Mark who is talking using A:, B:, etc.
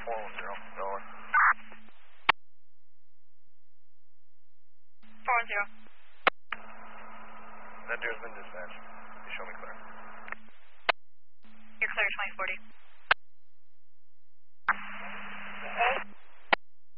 A: Delaware.
B: 410.
A: That deer's been dispatched. You show me clear.
B: You're clear, 2040.